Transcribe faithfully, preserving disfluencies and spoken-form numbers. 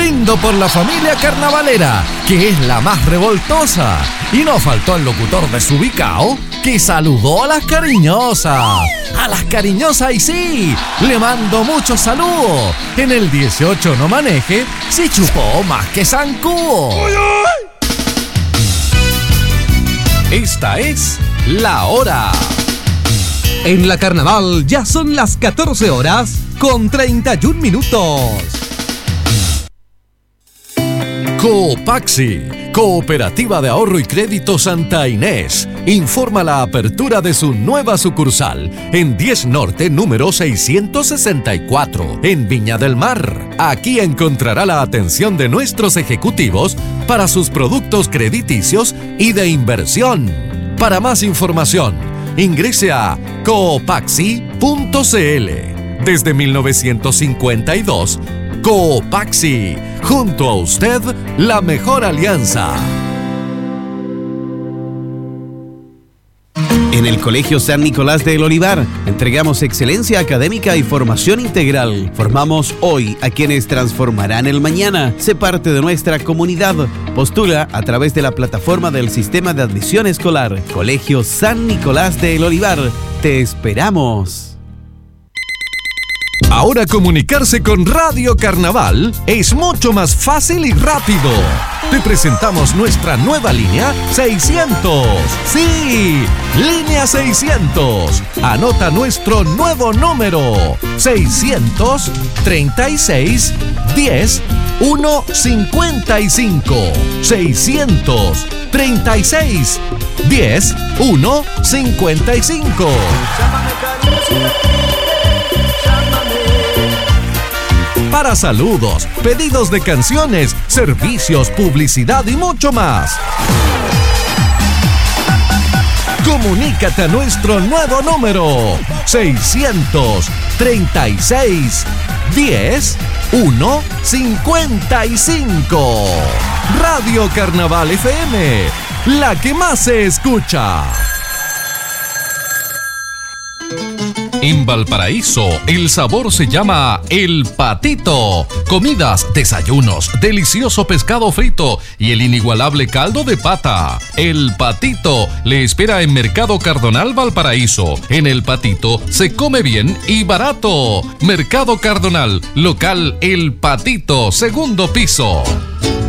brindo por la familia carnavalera, que es la más revoltosa. Y no faltó el locutor desubicado que saludó a las cariñosas. A las cariñosas y sí, le mando muchos saludos. En el dieciocho no maneje, si chupó más que zancudo. Esta es La Hora. En la Carnaval ya son las catorce horas con treinta y un minutos. Coopaxi, Cooperativa de Ahorro y Crédito Santa Inés, informa la apertura de su nueva sucursal en diez Norte número seiscientos sesenta y cuatro, en Viña del Mar. Aquí encontrará la atención de nuestros ejecutivos para sus productos crediticios y de inversión. Para más información, ingrese a coopaxi punto cl. Desde mil novecientos cincuenta y dos, Coopaxi, junto a usted, la mejor alianza. En el Colegio San Nicolás del Olivar entregamos excelencia académica y formación integral. Formamos hoy a quienes transformarán el mañana. Sé parte de nuestra comunidad. Postula a través de la plataforma del Sistema de Admisión Escolar. Colegio San Nicolás del Olivar. Te esperamos. Ahora comunicarse con Radio Carnaval es mucho más fácil y rápido. Te presentamos nuestra nueva línea seiscientos. Sí, línea seiscientos. Anota nuestro nuevo número: seiscientos treinta y seis diez uno cincuenta y cinco. seiscientos treinta y seis diez uno cincuenta y cinco. Para saludos, pedidos de canciones, servicios, publicidad y mucho más. Comunícate a nuestro nuevo número: seiscientos treinta y seis diez uno cincuenta y cinco. Radio Carnaval F M, la que más se escucha. En Valparaíso, el sabor se llama El Patito. Comidas, desayunos, delicioso pescado frito y el inigualable caldo de pata. El Patito le espera en Mercado Cardonal Valparaíso. En El Patito se come bien y barato. Mercado Cardonal, local El Patito, segundo piso.